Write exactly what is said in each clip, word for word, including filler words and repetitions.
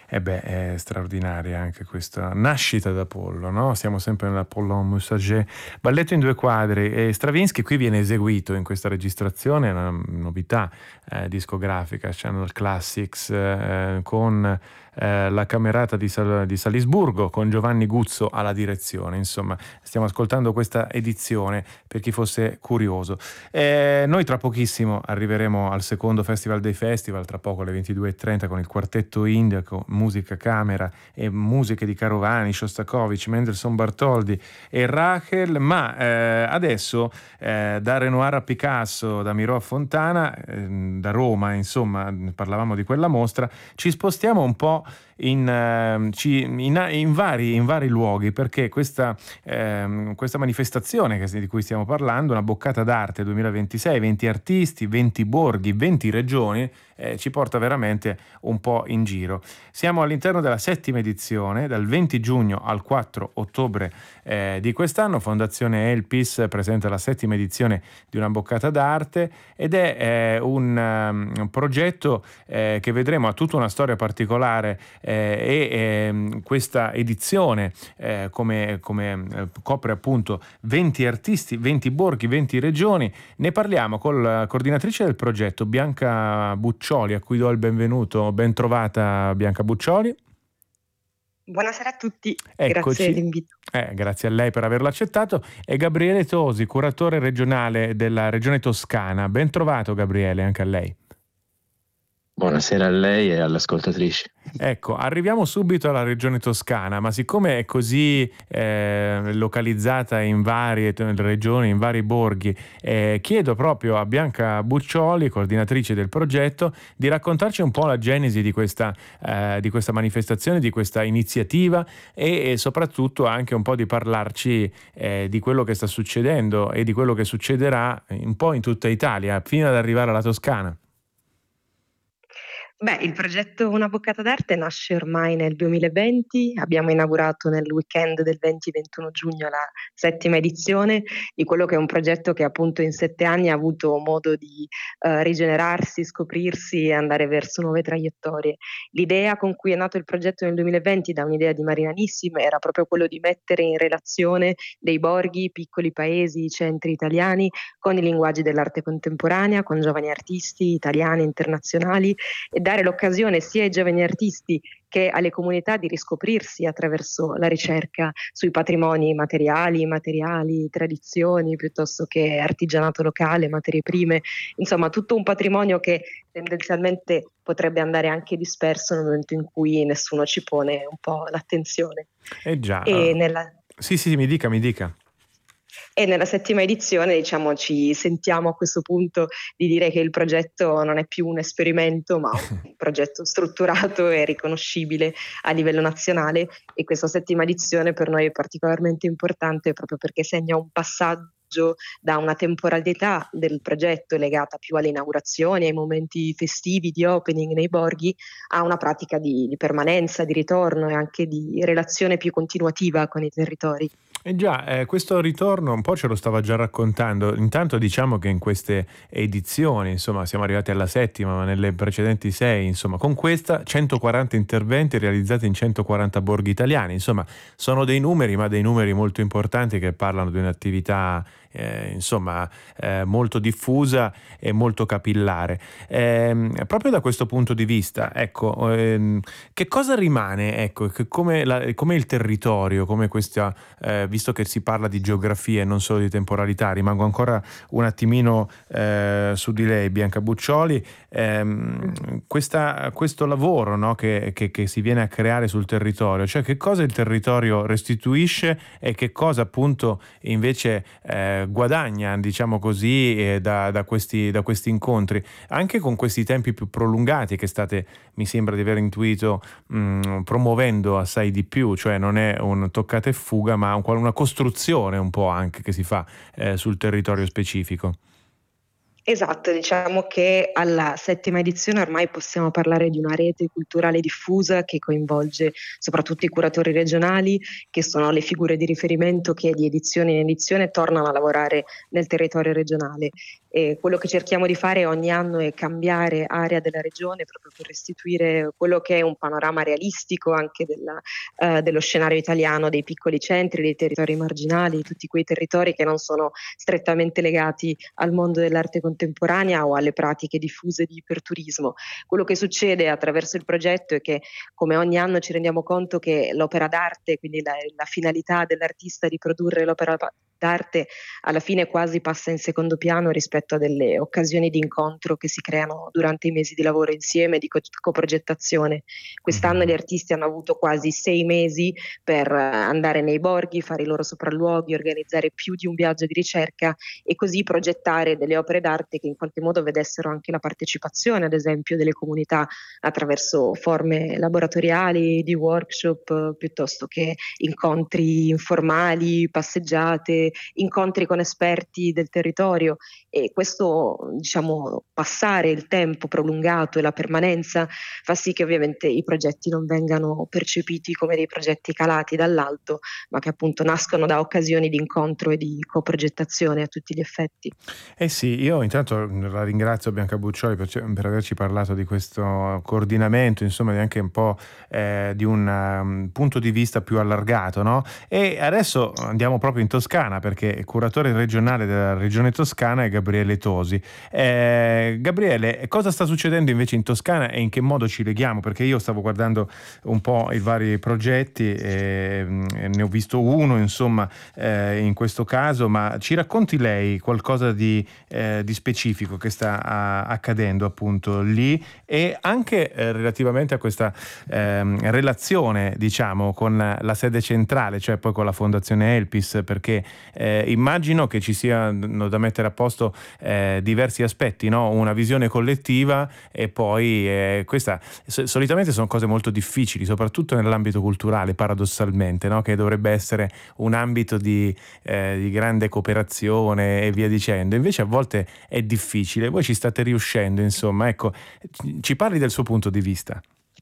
E beh, è straordinaria anche questa nascita d'Apollo, no? Siamo sempre nell'Apollo Messager, balletto in due quadri, e Stravinsky qui viene eseguito in questa registrazione, è una novità eh, discografica, Channel Classics, eh, con eh, la Camerata di, Sal- di Salisburgo, con Giovanni Guzzo alla direzione. Insomma, stiamo ascoltando questa edizione per chi fosse curioso. Eh, noi tra pochissimo arriveremo al secondo Festival dei Festival, tra poco alle ventidue e trenta, con il quartetto indico, musica camera e musiche di Carovani, Shostakovich, Mendelssohn Bartholdi e Rachel, ma eh, adesso eh, da Renoir a Picasso, da Miró a Fontana, eh, da Roma, insomma, parlavamo di quella mostra, ci spostiamo un po' in, eh, ci- in, in vari, in vari luoghi, perché questa, ehm, questa manifestazione che- di cui stiamo parlando, una boccata d'arte duemilaventisei, venti artisti, venti borghi, venti regioni, eh, ci porta veramente un po' in giro. Siamo all'interno della settima edizione, dal venti giugno al quattro ottobre eh, di quest'anno. Fondazione Elpis presenta la settima edizione di una boccata d'arte, ed è eh, un, um, un progetto eh, che vedremo ha tutta una storia particolare, eh, e ehm, questa edizione eh, come, come eh, copre appunto venti artisti, venti borghi, venti regioni. Ne parliamo con la coordinatrice del progetto, Bianca Buccioli, a cui do il benvenuto. Ben trovata, Bianca Buccioli. Buonasera a tutti, grazie Eccoci. dell'invito. Eh, grazie a lei per averlo accettato. E Gabriele Tosi, curatore regionale della regione Toscana. Ben trovato, Gabriele, anche a lei. Buonasera a lei e alle ascoltatrici. Ecco, arriviamo subito alla regione Toscana, ma siccome è così eh, localizzata in varie t- regioni, in vari borghi, eh, chiedo proprio a Bianca Buccioli, coordinatrice del progetto, di raccontarci un po' la genesi di questa, eh, di questa manifestazione, di questa iniziativa, e, e soprattutto anche un po' di parlarci eh, di quello che sta succedendo e di quello che succederà un po' in tutta Italia, fino ad arrivare alla Toscana. Beh, il progetto Una boccata d'arte nasce ormai nel duemilaventi, abbiamo inaugurato nel weekend del venti ventuno giugno la settima edizione di quello che è un progetto che appunto in sette anni ha avuto modo di eh, rigenerarsi, scoprirsi e andare verso nuove traiettorie. L'idea con cui è nato il progetto nel duemilaventi, da un'idea di Marina Nissim, era proprio quello di mettere in relazione dei borghi, piccoli paesi, centri italiani con i linguaggi dell'arte contemporanea, con giovani artisti italiani, internazionali, e dare l'occasione sia ai giovani artisti che alle comunità di riscoprirsi attraverso la ricerca sui patrimoni materiali, immateriali, tradizioni, piuttosto che artigianato locale, materie prime, insomma tutto un patrimonio che tendenzialmente potrebbe andare anche disperso nel momento in cui nessuno ci pone un po' l'attenzione. Eh già, E eh, nella, sì, sì, mi dica, mi dica. e nella settima edizione, diciamo, ci sentiamo a questo punto di dire che il progetto non è più un esperimento, ma un progetto strutturato e riconoscibile a livello nazionale, e questa settima edizione per noi è particolarmente importante proprio perché segna un passaggio da una temporalità del progetto legata più alle inaugurazioni, ai momenti festivi di opening nei borghi, a una pratica di, di permanenza, di ritorno e anche di relazione più continuativa con i territori. Eh già, eh, questo ritorno un po' ce lo stava già raccontando. Intanto diciamo che in queste edizioni, insomma, siamo arrivati alla settima, ma nelle precedenti sei, insomma, con questa centoquaranta interventi realizzati in centoquaranta borghi italiani. Insomma, sono dei numeri, ma dei numeri molto importanti, che parlano di un'attività eh, insomma eh, molto diffusa e molto capillare. Eh, proprio da questo punto di vista, ecco, ehm, che cosa rimane, ecco, che come, la, come il territorio, come questa, eh, visto che si parla di geografia e non solo di temporalità, rimango ancora un attimino eh, su di lei, Bianca Buccioli, ehm, questa, questo lavoro, no, che, che, che si viene a creare sul territorio, cioè che cosa il territorio restituisce e che cosa appunto invece eh, guadagna, diciamo così, eh, da, da, questi, da questi incontri, anche con questi tempi più prolungati che state, mi sembra di aver intuito, mh, promuovendo assai di più, cioè non è un toccata e fuga, ma un, una costruzione un po' anche che si fa eh, sul territorio specifico. Esatto, diciamo che alla settima edizione ormai possiamo parlare di una rete culturale diffusa che coinvolge soprattutto i curatori regionali, che sono le figure di riferimento che di edizione in edizione tornano a lavorare nel territorio regionale. E quello che cerchiamo di fare ogni anno è cambiare area della regione proprio per restituire quello che è un panorama realistico anche della, eh, dello scenario italiano, dei piccoli centri, dei territori marginali, tutti quei territori che non sono strettamente legati al mondo dell'arte contemporanea o alle pratiche diffuse di iperturismo. Quello che succede attraverso il progetto è che, come ogni anno, ci rendiamo conto che l'opera d'arte, quindi la, la finalità dell'artista di produrre l'opera d'arte, alla fine quasi passa in secondo piano rispetto a delle occasioni di incontro che si creano durante i mesi di lavoro insieme, di co- coprogettazione. Quest'anno gli artisti hanno avuto quasi sei mesi per eh, andare nei borghi, fare i loro sopralluoghi, organizzare più di un viaggio di ricerca e così progettare delle opere d'arte che in qualche modo vedessero anche la partecipazione, ad esempio, delle comunità attraverso forme laboratoriali, di workshop, eh, piuttosto che incontri informali, passeggiate, incontri con esperti del territorio. E questo, diciamo, passare il tempo prolungato e la permanenza fa sì che ovviamente i progetti non vengano percepiti come dei progetti calati dall'alto, ma che appunto nascono da occasioni di incontro e di coprogettazione a tutti gli effetti. Eh sì, io intanto la ringrazio Bianca Buccioli per, per averci parlato di questo coordinamento, insomma, di anche un po' eh, di un um, punto di vista più allargato, no? E adesso andiamo proprio in Toscana, perché il curatore regionale della regione Toscana è Gabriele Tosi. Eh, Gabriele, cosa sta succedendo invece in Toscana e in che modo ci leghiamo? Perché io stavo guardando un po' i vari progetti e, e ne ho visto uno, insomma, eh, in questo caso, ma ci racconti lei qualcosa di, eh, di specifico che sta a, accadendo appunto lì e anche eh, relativamente a questa eh, relazione, diciamo, con la sede centrale, cioè poi con la Fondazione Elpis, perché eh, immagino che ci siano da mettere a posto eh, diversi aspetti, no? Una visione collettiva e poi eh, questa solitamente sono cose molto difficili, soprattutto nell'ambito culturale, paradossalmente, no? Che dovrebbe essere un ambito di, eh, di grande cooperazione e via dicendo, invece a volte è difficile. Voi ci state riuscendo, insomma, ecco, ci parli del suo punto di vista.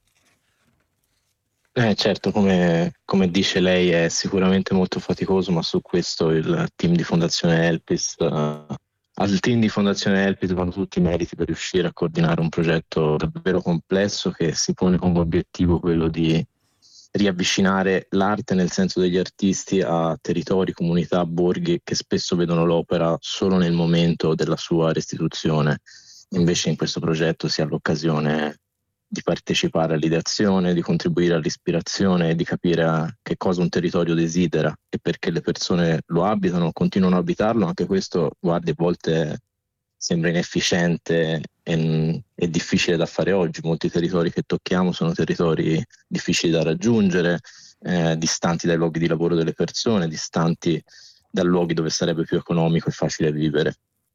Eh, certo, come, come dice lei è sicuramente molto faticoso, ma su questo il team di Fondazione Elpis, eh, al team di Fondazione Elpis vanno tutti i meriti per riuscire a coordinare un progetto davvero complesso che si pone come obiettivo quello di riavvicinare l'arte nel senso degli artisti a territori, comunità, borghi che spesso vedono l'opera solo nel momento della sua restituzione. Invece in questo progetto si ha l'occasione di partecipare all'ideazione, di contribuire all'ispirazione, di capire a che cosa un territorio desidera e perché le persone lo abitano, continuano a abitarlo. Anche questo, guardi, a volte sembra inefficiente e, e difficile da fare oggi. Molti territori che tocchiamo sono territori difficili da raggiungere, eh, distanti dai luoghi di lavoro delle persone, distanti da luoghi dove sarebbe più economico e facile vivere.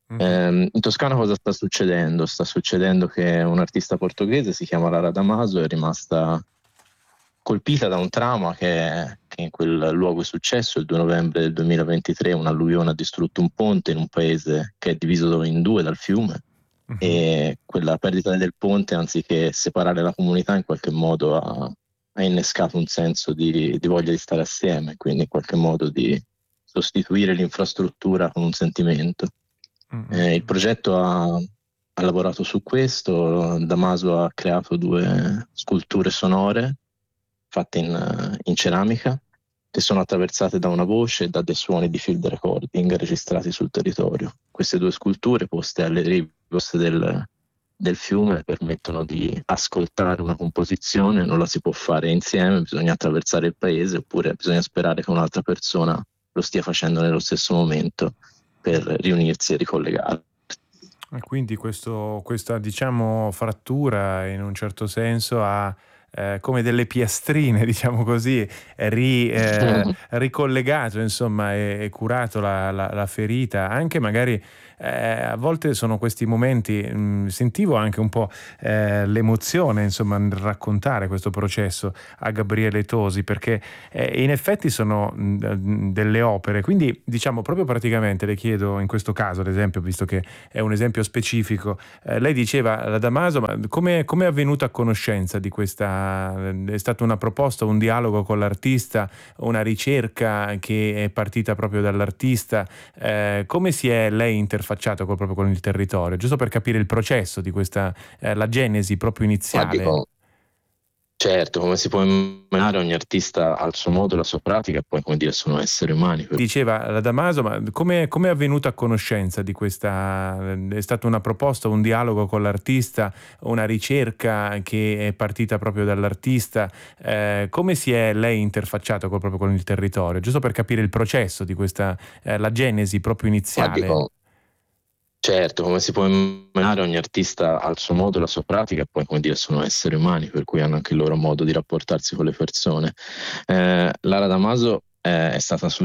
Eh, in Toscana cosa sta succedendo? Sta succedendo che un'artista portoghese, si chiama Lara Damaso, è rimasta colpita da un trauma che, che in quel luogo è successo. Il due novembre del duemilaventitré un'alluvione ha distrutto un ponte in un paese che è diviso in due dal fiume, uh-huh. E quella perdita del ponte, anziché separare la comunità, in qualche modo ha, ha innescato un senso di, di voglia di stare assieme, quindi in qualche modo di sostituire l'infrastruttura con un sentimento. Eh, il progetto ha, ha lavorato su questo. Damaso ha creato due sculture sonore fatte in, in ceramica che sono attraversate da una voce e da dei suoni di field recording registrati sul territorio. Queste due sculture, poste alle rive del, del fiume, permettono di ascoltare una composizione. Non la si può fare insieme, bisogna attraversare il paese oppure bisogna sperare che un'altra persona lo stia facendo nello stesso momento per riunirsi e ricollegare. E quindi questo, questa, diciamo, frattura in un certo senso ha eh, come delle piastrine, diciamo così, ri, eh, ricollegato, insomma, e, e curato la, la, la ferita. Anche magari eh, a volte sono questi momenti, mh, sentivo anche un po' eh, l'emozione, insomma, nel raccontare questo processo a Gabriele Tosi, perché eh, in effetti sono mh, delle opere. Quindi, diciamo, proprio praticamente le chiedo in questo caso, ad esempio, visto che è un esempio specifico, eh, lei diceva la Damaso, ma come è avvenuta a conoscenza di questa? È stata una proposta, un dialogo con l'artista, una ricerca che è partita proprio dall'artista? Eh, come si è lei interfacciata interfacciato col, proprio con il territorio, giusto per capire il processo di questa, eh, la genesi proprio Ma iniziale. dico, certo, come si può immaginare, ogni artista ha il suo modo, la sua pratica, e poi, come dire, sono esseri umani. per- Diceva la Damaso, ma come come è avvenuta conoscenza di questa? È stata una proposta, un dialogo con l'artista, una ricerca che è partita proprio dall'artista? Eh, come si è lei interfacciato col, proprio con il territorio, giusto per capire il processo di questa, eh, la genesi proprio Ma iniziale? dico, certo, come si può immaginare, ogni artista ha il suo modo, la sua pratica, e poi, come dire, sono esseri umani, per cui hanno anche il loro modo di rapportarsi con le persone. Eh, Lara Damaso eh, è stata sul